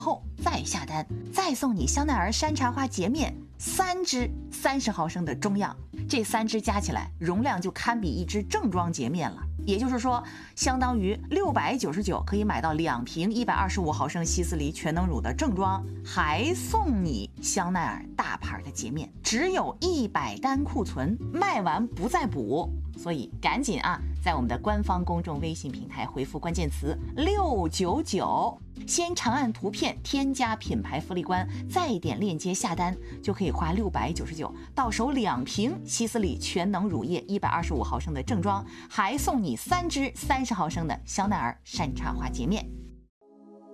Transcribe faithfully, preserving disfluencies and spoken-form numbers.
后再下单，再送你香奈儿山茶花洁面三支三十毫升的中样，这三支加起来容量就堪比一支正装洁面了。也就是说，相当于六百九十九可以买到两瓶一百二十五毫升希思黎全能乳的正装，还送你香奈儿大牌的洁面，只有一百单库存，卖完不再补。所以赶紧啊，在我们的官方公众微信平台回复关键词六九九，先长按图片添加品牌福利官，再点链接下单，就可以花六百九十九到手两瓶希思黎全能乳液一百二十五毫升的正装，还送你三支三十毫升的香奈儿山茶花洁面。